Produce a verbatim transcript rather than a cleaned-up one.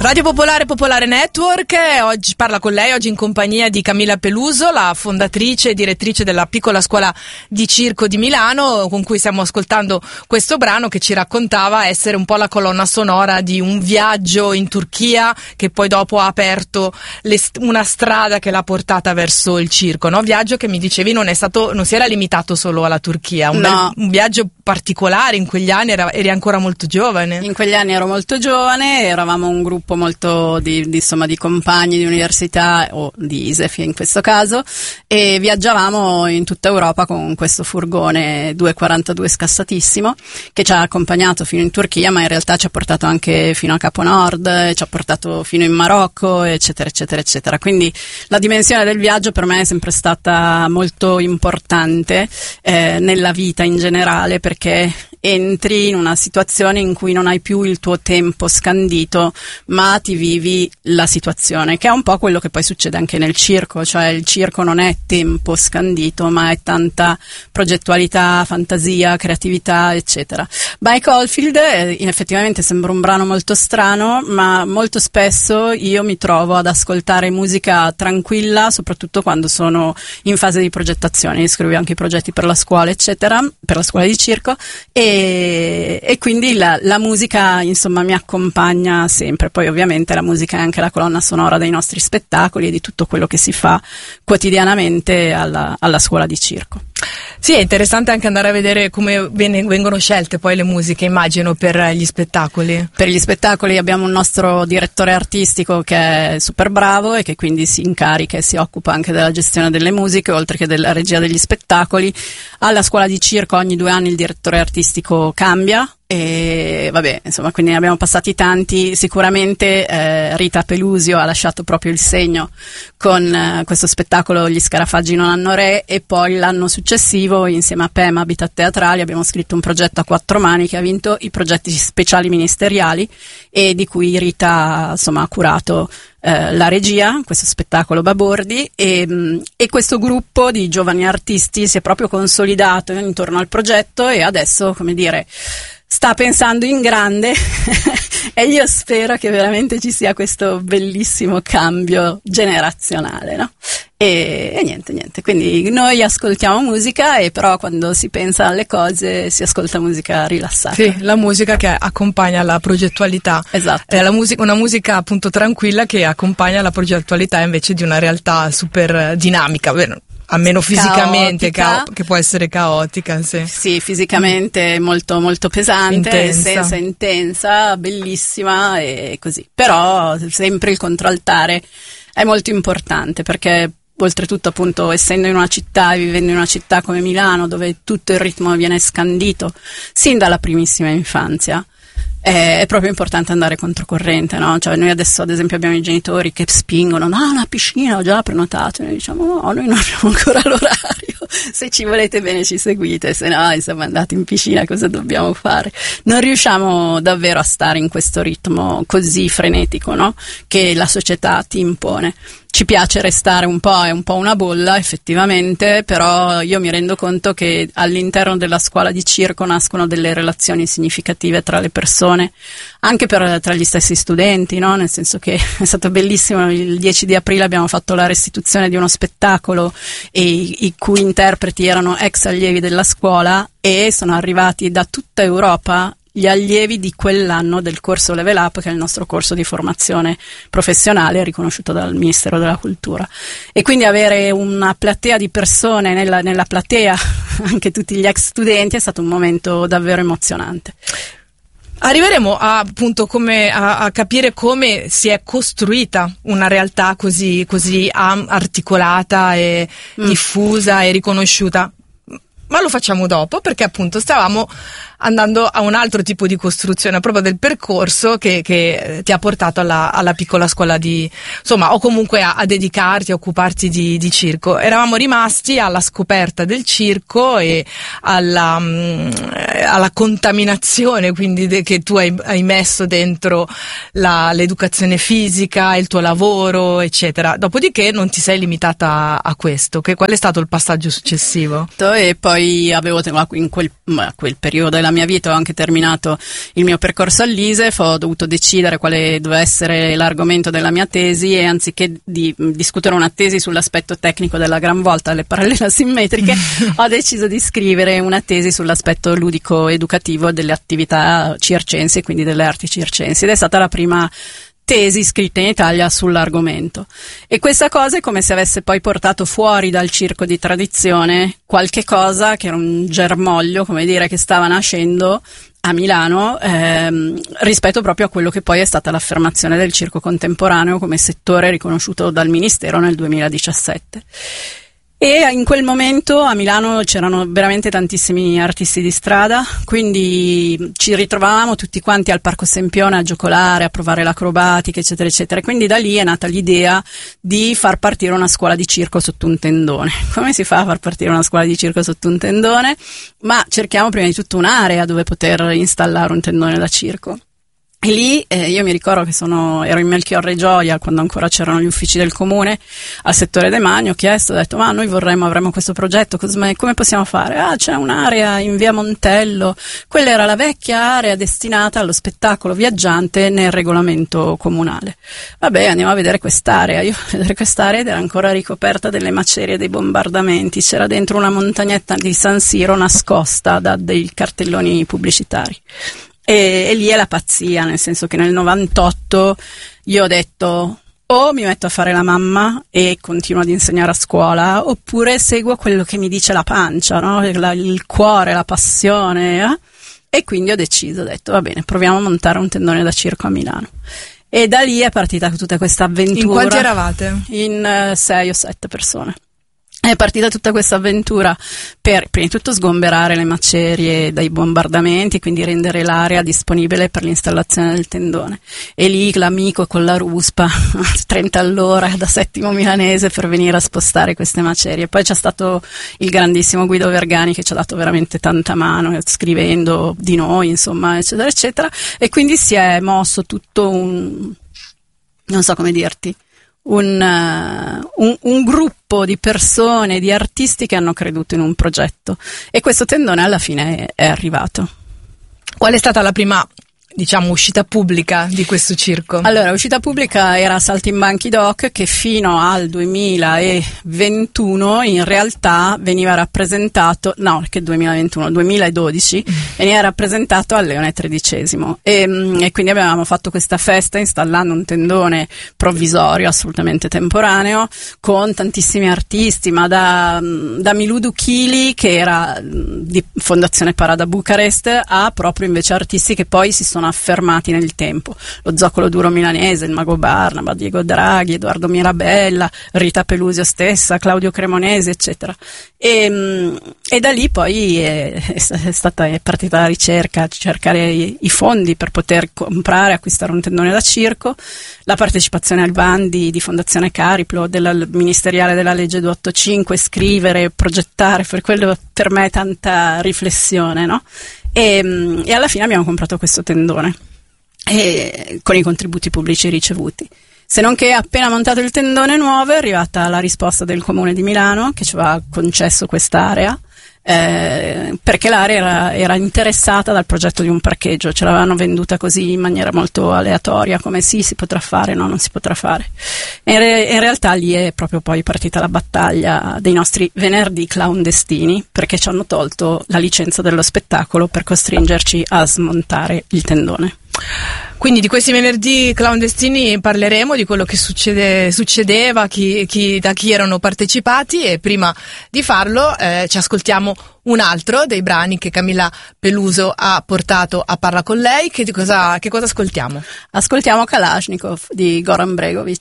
Radio Popolare, Popolare Network, oggi parla con lei, oggi in compagnia di Camilla Peluso, la fondatrice e direttrice della piccola scuola di circo di Milano, con cui stiamo ascoltando questo brano che ci raccontava essere un po' la colonna sonora di un viaggio in Turchia che poi dopo ha aperto le, una strada che l'ha portata verso il circo, no? Viaggio che mi dicevi non è stato, non si era limitato solo alla Turchia, un, no. bel, un viaggio particolare. In quegli anni era, eri ancora molto giovane. In quegli anni ero molto giovane, eravamo un gruppo molto di, di, insomma, di compagni di università o di I S E F in questo caso, e viaggiavamo in tutta Europa con questo furgone due quarantadue scassatissimo che ci ha accompagnato fino in Turchia, ma in realtà ci ha portato anche fino a Capo Nord, ci ha portato fino in Marocco, eccetera eccetera eccetera. Quindi la dimensione del viaggio per me è sempre stata molto importante eh, nella vita in generale, perché entri in una situazione in cui non hai più il tuo tempo scandito, ma ti vivi la situazione, che è un po' quello che poi succede anche nel circo, cioè il circo non è tempo scandito, ma è tanta progettualità, fantasia, creatività, eccetera. Mike Oldfield eh, effettivamente sembra un brano molto strano, ma molto spesso io mi trovo ad ascoltare musica tranquilla, soprattutto quando sono in fase di progettazione. Io scrivo anche i progetti per la scuola, eccetera, per la scuola di circo, e E, e quindi la, la musica insomma mi accompagna sempre. Poi ovviamente la musica è anche la colonna sonora dei nostri spettacoli e di tutto quello che si fa quotidianamente alla, alla scuola di circo. Sì, è interessante anche andare a vedere come vengono scelte poi le musiche, immagino, per gli spettacoli. Per gli spettacoli abbiamo un nostro direttore artistico che è super bravo e che quindi si incarica e si occupa anche della gestione delle musiche, oltre che della regia degli spettacoli. Alla scuola di circo ogni due anni il direttore artistico cambia. E vabbè, insomma, quindi ne abbiamo passati tanti. Sicuramente eh, Rita Pelusio ha lasciato proprio il segno con eh, questo spettacolo Gli Scarafaggi non hanno re, e poi l'anno successivo insieme a P E M Habitat Teatrali abbiamo scritto un progetto a quattro mani che ha vinto i progetti speciali ministeriali e di cui Rita insomma ha curato eh, la regia, questo spettacolo Babordi, e, mh, e questo gruppo di giovani artisti si è proprio consolidato intorno al progetto e adesso, come dire, sta pensando in grande e io spero che veramente ci sia questo bellissimo cambio generazionale, no? E, e niente, niente, quindi noi ascoltiamo musica, e però quando si pensa alle cose si ascolta musica rilassata. Sì, la musica che accompagna la progettualità. Esatto. È la musica, una musica appunto tranquilla che accompagna la progettualità invece di una realtà super dinamica, vero? Almeno fisicamente, caotica, ca- che può essere caotica, sì. Sì, fisicamente molto molto pesante, intensa. senza intensa, bellissima e così. Però sempre il controaltare è molto importante, perché oltretutto, appunto, essendo in una città e vivendo in una città come Milano, dove tutto il ritmo viene scandito sin dalla primissima infanzia, è proprio importante andare controcorrente, no? Cioè noi adesso ad esempio abbiamo i genitori che spingono, no, una piscina ho già prenotato, e noi diciamo no, noi non abbiamo ancora l'orario, se ci volete bene ci seguite, se no insomma andate in piscina, cosa dobbiamo fare? Non riusciamo davvero a stare in questo ritmo così frenetico, no? Che la società ti impone. Ci piace restare un po', è un po' una bolla effettivamente, però io mi rendo conto che all'interno della scuola di circo nascono delle relazioni significative tra le persone, anche per, tra gli stessi studenti, no? Nel senso che è stato bellissimo, il dieci di aprile abbiamo fatto la restituzione di uno spettacolo e i, i cui interpreti erano ex allievi della scuola, e sono arrivati da tutta Europa gli allievi di quell'anno del corso Level Up, che è il nostro corso di formazione professionale riconosciuto dal Ministero della Cultura, e quindi avere una platea di persone nella, nella platea, anche tutti gli ex studenti, è stato un momento davvero emozionante. Arriveremo a, appunto come a, a capire come si è costruita una realtà così, così am- articolata e mm. diffusa e riconosciuta, ma lo facciamo dopo, perché appunto stavamo andando a un altro tipo di costruzione proprio del percorso che, che ti ha portato alla, alla piccola scuola di, insomma, o comunque a, a dedicarti, a occuparti di, di circo. Eravamo rimasti alla scoperta del circo e alla, alla contaminazione, quindi de, che tu hai, hai messo dentro la, l'educazione fisica, il tuo lavoro, eccetera. Dopodiché non ti sei limitata a, a questo. Che, qual è stato il passaggio successivo? E poi avevo in quel, quel periodo della mia vita, ho anche terminato il mio percorso all'I S E F, ho dovuto decidere quale doveva essere l'argomento della mia tesi e anziché di discutere una tesi sull'aspetto tecnico della gran volta delle parallele asimmetriche ho deciso di scrivere una tesi sull'aspetto ludico educativo delle attività circensi e quindi delle arti circensi, ed è stata la prima tesi scritta in Italia sull'argomento. E questa cosa è come se avesse poi portato fuori dal circo di tradizione qualche cosa che era un germoglio, come dire, che stava nascendo a Milano ehm, rispetto proprio a quello che poi è stata l'affermazione del circo contemporaneo come settore riconosciuto dal Ministero nel duemiladiciassette. E in quel momento a Milano c'erano veramente tantissimi artisti di strada, quindi ci ritrovavamo tutti quanti al Parco Sempione a giocolare, a provare l'acrobatica, eccetera, eccetera. E quindi da lì è nata l'idea di far partire una scuola di circo sotto un tendone. Come si fa a far partire una scuola di circo sotto un tendone? Ma cerchiamo prima di tutto un'area dove poter installare un tendone da circo. E lì eh, io mi ricordo che sono, ero in Melchiorre Gioia quando ancora c'erano gli uffici del comune al settore Demagno, ho chiesto, ho detto ma noi vorremmo, avremmo questo progetto, come, come possiamo fare? Ah, c'è un'area in via Montello, quella era la vecchia area destinata allo spettacolo viaggiante nel regolamento comunale. Vabbè, andiamo a vedere quest'area. Io a vedere quest'area ed era ancora ricoperta delle macerie dei bombardamenti, c'era dentro una montagnetta di San Siro nascosta da dei cartelloni pubblicitari. E, e lì è la pazzia, nel senso che nel novantotto io ho detto o mi metto a fare la mamma e continuo ad insegnare a scuola, oppure seguo quello che mi dice la pancia, no? la, il cuore, la passione, eh? E quindi ho deciso, ho detto va bene, proviamo a montare un tendone da circo a Milano. E da lì è partita tutta questa avventura. In quanti eravate? In uh, sei o sette persone. È partita tutta questa avventura per, prima di tutto, sgomberare le macerie dai bombardamenti, quindi rendere l'area disponibile per l'installazione del tendone. E lì l'amico con la ruspa, trenta all'ora da Settimo Milanese per venire a spostare queste macerie. Poi c'è stato il grandissimo Guido Vergani che ci ha dato veramente tanta mano, scrivendo di noi, insomma, eccetera, eccetera. E quindi si è mosso tutto un, non so come dirti, Un, uh, un, un gruppo di persone, di artisti che hanno creduto in un progetto, e questo tendone alla fine è, è arrivato. Qual è stata la prima, diciamo, uscita pubblica di questo circo? Allora, uscita pubblica era Saltimbanchi Doc, che fino al duemilaventuno in realtà veniva rappresentato, no, che duemilaventuno, duemiladodici, mm. veniva rappresentato al Leone tredicesimo. E, e quindi avevamo fatto questa festa installando un tendone provvisorio, assolutamente temporaneo, con tantissimi artisti, ma da, da Milou Duchili, che era di Fondazione Parada Bucarest, a proprio invece artisti che poi si sono affermati nel tempo, lo Zoccolo Duro milanese, il Mago Barnaba, Diego Draghi, Edoardo Mirabella, Rita Pelusio stessa, Claudio Cremonesi, eccetera. E, e da lì poi è, è stata è partita la ricerca, cercare i, i fondi per poter comprare, acquistare un tendone da circo, la partecipazione al bandi di Fondazione Cariplo, della ministeriale della legge duecentottantacinque, scrivere, progettare, per quello per me è tanta riflessione, no? E, e alla fine abbiamo comprato questo tendone e, con i contributi pubblici ricevuti. Se non che appena montato il tendone nuovo è arrivata la risposta del Comune di Milano che ci aveva concesso quest'area, eh, perché l'area era, era interessata dal progetto di un parcheggio, ce l'avevano venduta così in maniera molto aleatoria, come sì, si potrà fare, no, non si potrà fare. In, re, in realtà lì è proprio poi partita la battaglia dei nostri venerdì clandestini, perché ci hanno tolto la licenza dello spettacolo per costringerci a smontare il tendone. Quindi di questi venerdì clandestini parleremo, di quello che succede, succedeva, chi, chi, da chi erano partecipati, e prima di farlo eh, ci ascoltiamo un altro dei brani che Camilla Peluso ha portato a Parla con lei. Che, di cosa, che cosa ascoltiamo? Ascoltiamo Kalashnikov di Goran Bregovic.